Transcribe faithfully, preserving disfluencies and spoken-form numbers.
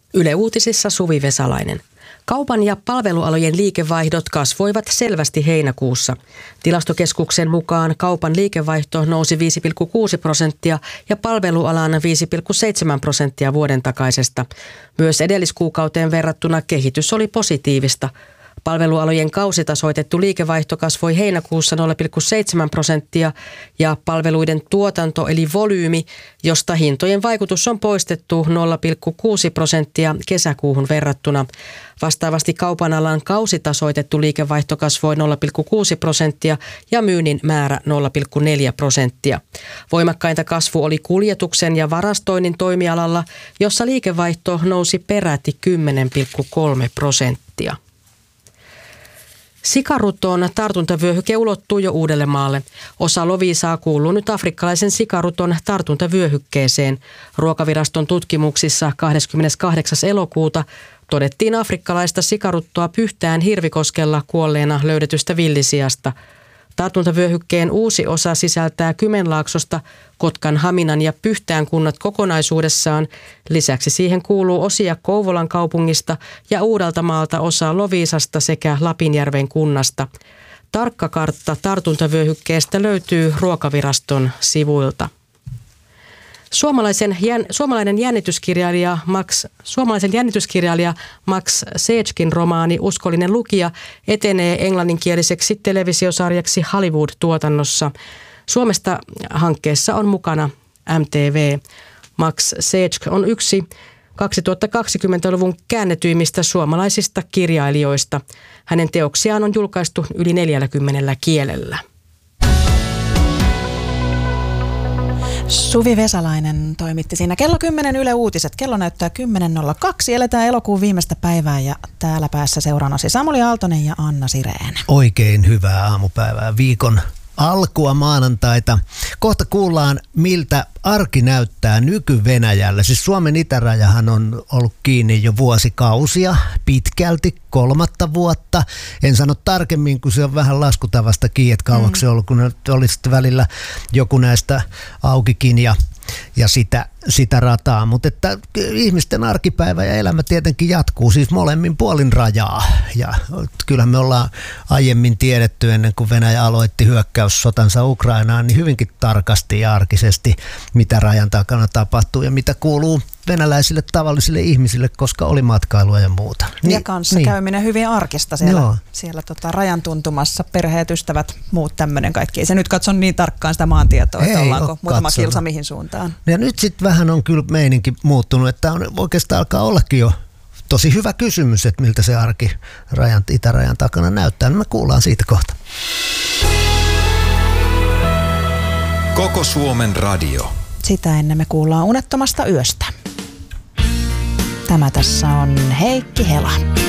Yle Uutisissa Suvi Vesalainen. Kaupan ja palvelualojen liikevaihdot kasvoivat selvästi heinäkuussa. Tilastokeskuksen mukaan kaupan liikevaihto nousi viisi pilkku kuusi prosenttia ja palvelualan viisi pilkku seitsemän prosenttia vuoden takaisesta. Myös edelliskuukauteen verrattuna kehitys oli positiivista. Palvelualojen kausitasoitettu liikevaihto kasvoi heinäkuussa nolla pilkku seitsemän prosenttia ja palveluiden tuotanto eli volyymi, josta hintojen vaikutus on poistettu nolla pilkku kuusi prosenttia kesäkuuhun verrattuna. Vastaavasti kaupan alan kausitasoitettu liikevaihto kasvoi nolla pilkku kuusi prosenttia ja myynnin määrä nolla pilkku neljä prosenttia. Voimakkainta kasvu oli kuljetuksen ja varastoinnin toimialalla, jossa liikevaihto nousi peräti kymmenen pilkku kolme prosenttia. Sikaruton tartuntavyöhyke ulottuu jo Uudellemaalle. Osa Loviisaa kuuluu nyt afrikkalaisen sikaruton tartuntavyöhykkeeseen. Ruokaviraston tutkimuksissa kahdeskymmeneskahdeksas elokuuta todettiin afrikkalaista sikaruttoa Pyhtään Hirvikoskella kuolleena löydetystä villisiasta. Tartuntavyöhykkeen uusi osa sisältää Kymenlaaksosta, Kotkan, Haminan ja Pyhtään kunnat kokonaisuudessaan. Lisäksi siihen kuuluu osia Kouvolan kaupungista ja Uudeltamaalta osa Loviisasta sekä Lapinjärven kunnasta. Tarkka kartta tartuntavyöhykkeestä löytyy Ruokaviraston sivuilta. Suomalaisen, jän, suomalainen jännityskirjailija Max, suomalaisen jännityskirjailija Max Sechkin romaani Uskollinen lukija etenee englanninkieliseksi televisiosarjaksi Hollywood-tuotannossa. Suomesta hankkeessa on mukana M T V. Max Sech on yksi kaksituhattakaksikymmentäluvun käännetyimmistä suomalaisista kirjailijoista. Hänen teoksiaan on julkaistu yli neljälläkymmenellä kielellä. Suvi Vesalainen toimitti siinä. Kello kymmenen Yle Uutiset. Kello näyttää kymmenen nolla kaksi. Eletään elokuun viimeistä päivää ja täällä päässä seuraanasi Samuli Aaltonen ja Anna Sireen. Oikein hyvää aamupäivää. Viikon alkua maanantaita. Kohta kuullaan, miltä arki näyttää nyky-Venäjällä. Siis Suomen itärajahan on ollut kiinni jo vuosikausia, pitkälti kolmatta vuotta. En sano tarkemmin, kun se on vähän laskutavasta kiinni, että kauaksi mm. ollut, kun oli sitten välillä joku näistä aukikin ja, ja sitä, sitä rataa. Mutta että ihmisten arkipäivä ja elämä tietenkin jatkuu siis molemmin puolin rajaa. Ja kyllähän me ollaan aiemmin tiedetty ennen kuin Venäjä aloitti hyökkäyssotansa Ukrainaan, niin hyvinkin tarkasti ja arkisesti, mitä rajan takana tapahtuu ja mitä kuuluu venäläisille tavallisille ihmisille, koska oli matkailua ja muuta. Niin, ja kanssa niin. Käyminen hyvin arkista siellä, siellä tota rajan tuntumassa, perheet, ystävät, muut tämmöinen kaikki. Ei se nyt katso niin tarkkaan sitä maantietoa, että ollaanko muutama katsonut. Kilsa mihin suuntaan. Ja nyt sitten vähän on kyllä meininki muuttunut, että on oikeastaan alkaa ollakin jo tosi hyvä kysymys, että miltä se arki rajan, itärajan takana näyttää. Me kuullaan siitä kohta. Koko Suomen radio. Sitä ennen me kuullaan Unettomasta yöstä. Tämä tässä on Heikki Hela.